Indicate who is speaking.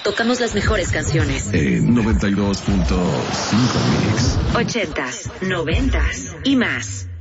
Speaker 1: tocamos las mejores canciones.
Speaker 2: 92.5 Mix.
Speaker 1: 80s, 90s y más.